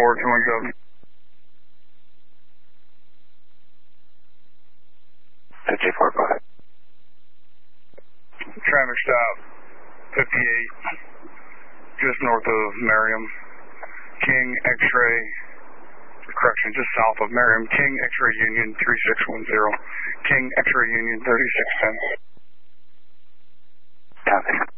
4217. Go ahead. Traffic stop 58, just north of Merriam. King X-ray, correction, just south of Merriam. King X-ray Union 3610. King X-ray Union 3610. Copy.